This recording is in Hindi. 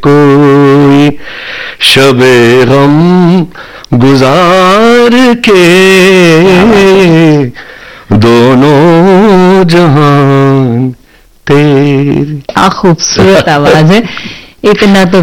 कोई शबे गम गुजार के दोनों जहान तेरे। क्या खूबसूरत आवाज है, इतना तो